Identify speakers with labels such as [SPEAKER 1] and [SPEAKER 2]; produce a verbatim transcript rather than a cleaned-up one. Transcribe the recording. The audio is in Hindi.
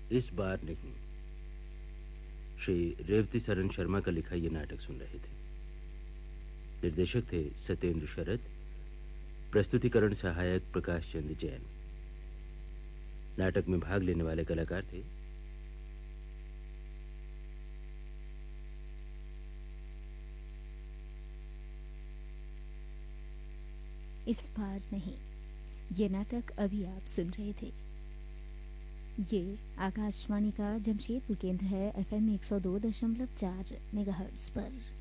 [SPEAKER 1] इस बार नहीं। श्री रेवती सरन शर्मा का लिखा ये नाटक सुन रहे थे। निर्देशक थे सत्येंद्र शरद, प्रस्तुतिकरण सहायक प्रकाश चंद्र जैन। नाटक में भाग लेने वाले कलाकार थे
[SPEAKER 2] इस बार नहीं, ये नाटक अभी आप सुन रहे थे। ये आकाशवाणी का जमशेदपुर केंद्र है, एफएम एक सौ दो दशमलव चार मेगाहर्ट्ज पर।